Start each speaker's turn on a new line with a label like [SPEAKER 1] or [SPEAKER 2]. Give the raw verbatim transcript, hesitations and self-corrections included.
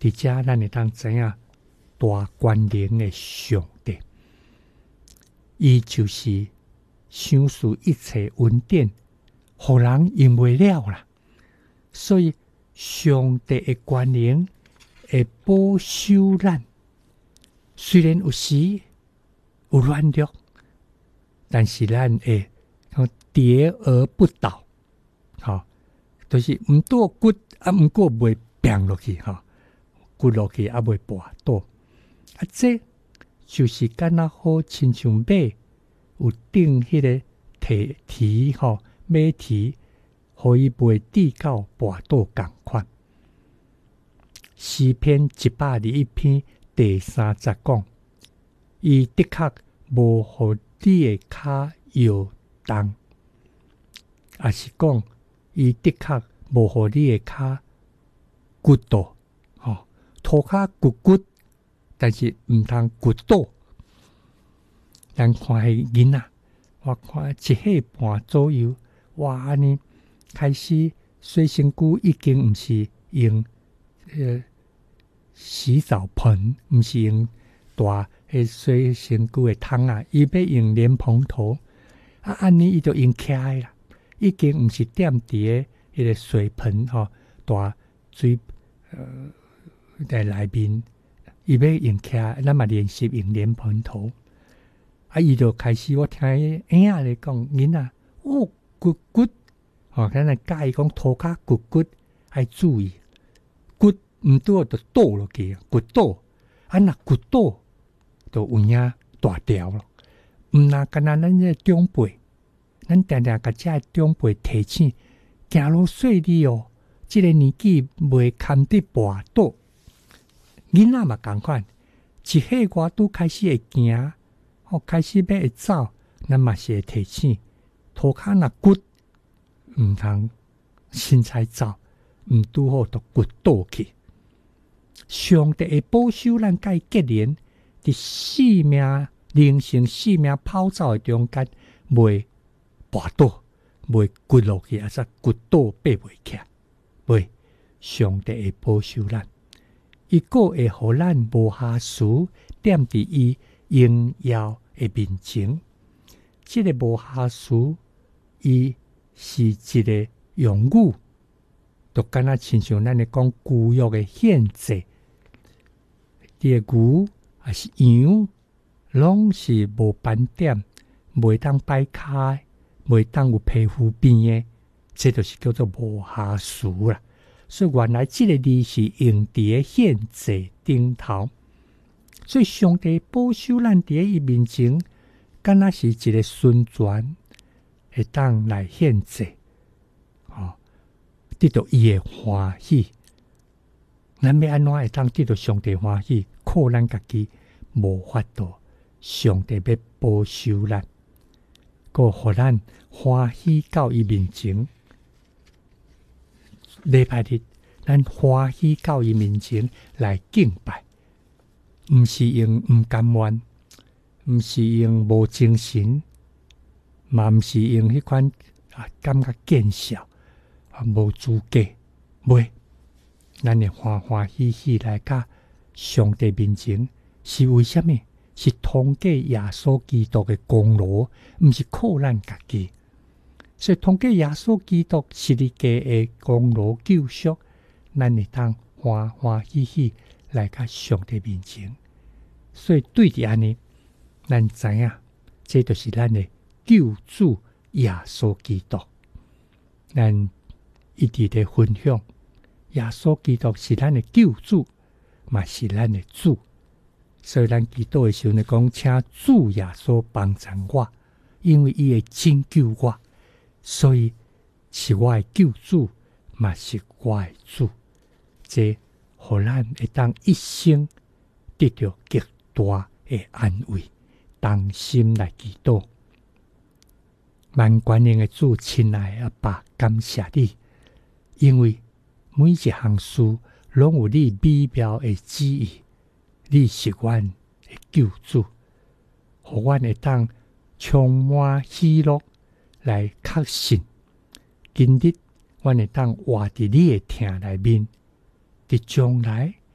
[SPEAKER 1] 伫遮咱会当知影大权能的上帝，伊就是想使一切稳定，互人用袂了啦。所以上帝的权能会保守咱，虽然有时有软弱，但是咱会跌而不倒，吼，就是毋倒骨啊，毋过袂病落去，吼，骨落去啊袂跋倒，啊，这就是敢若好亲像马有顶迄个蹄蹄吼，马蹄，互伊袂跌到跋倒共款。诗篇一百二十一篇第三节讲，伊的确无互你的骹摇动，也是讲伊的确无互你的骹骨倒，吼，涂骹骨骨，但是毋通骨倒。咱看迄囡仔，我看一岁半左右，哇安尼开始洗身躯已经毋是用呃洗澡盆，毋是用大迄洗身躯的桶啊，伊要用莲蓬头啊，安尼伊就用起来啦，已经毋是踮伫个迄个水盆吼，大水呃在内面，伊要用起来，咱嘛练习用莲蓬头。啊，伊就开始，我听迄婴仔咧讲，囡仔哦骨骨，吼，咱来教伊讲涂骹骨骨，爱注意骨毋倒就倒落去，骨倒，啊若骨倒，就有影大条咯。毋若干那咱这长辈，咱定定甲遮长辈提醒，行路细哩哦，即、这个年纪袂堪得跋倒。囡仔嘛共款，一岁外拄开始会行。哦，开始要会走，咱嘛是会提醒，涂骹若骨毋通凊彩走，毋拄好就骨倒去。上帝会保守咱甲伊结连，伫生命灵性生命跑走的中间，袂跋倒，袂骨落去，啊则骨倒爬袂起来。袂，上帝会保守咱，伊个会互咱无瑕疵，踮伫伊荣耀的面前，这个无瑕疵，伊是一个用语，就敢若亲像咱咧讲旧约的献祭，这个牛还是羊，拢是无斑点，袂当摆骹，袂当有皮肤边的，这就是叫做无瑕疵啦。所以原来这个字是用伫个献祭顶头。所以上帝保守咱伫伊面前，敢若是一个孙权，会当来献祭，哦，得到伊的欢喜。咱要安怎会当得到上帝欢喜？靠咱家己无法度，上帝要保守咱，个互咱欢喜到伊面前。礼拜日，咱欢喜到伊面前来敬拜。毋是用毋甘愿，毋是用无精神，嘛毋是用迄款啊感觉见笑啊无资格，袂，咱会欢欢喜喜来甲上帝面前，是为虾米？是通过耶稣基督的功劳，毋是靠咱家己。所以通过耶稣基督十字架的功劳救赎，咱会当欢欢喜喜来甲上帝面前。所以对伫安尼，咱知影，这就是咱的救主耶稣基督。咱一直在分享，耶稣基督是咱的救主，嘛是咱的主。所以咱祈祷的时候呢，讲请主耶稣帮助我，因为伊会拯救我，所以是我的救主，嘛是我的主。这互咱会当一生得到极大的安慰，同心来祈祷。万权能的主，亲爱的阿爸，感谢你，因为每一项事拢有你美妙的旨意，你是阮的救主，互阮会当充满喜乐来确信，今日阮会当活伫你的听内面，伫将来